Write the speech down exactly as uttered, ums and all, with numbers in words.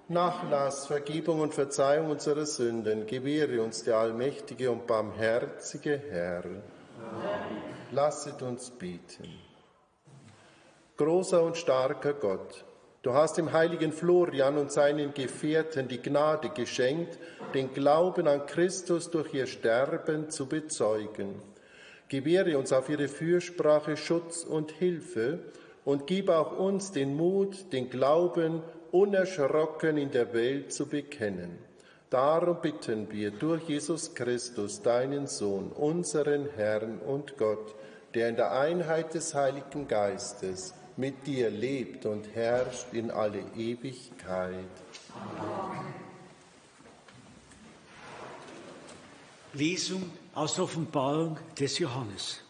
Nachlass, Vergebung und Verzeihung unserer Sünden gewähre uns der allmächtige und barmherzige Herr. Amen. Lasset uns beten. Großer und starker Gott, du hast dem heiligen Florian und seinen Gefährten die Gnade geschenkt, den Glauben an Christus durch ihr Sterben zu bezeugen. Gewähre uns auf ihre Fürsprache Schutz und Hilfe und gib auch uns den Mut, den Glauben unerschrocken in der Welt zu bekennen. Darum bitten wir durch Jesus Christus, deinen Sohn, unseren Herrn und Gott, der in der Einheit des Heiligen Geistes mit dir lebt und herrscht in alle Ewigkeit. Amen. Lesung aus der Offenbarung des Johannes.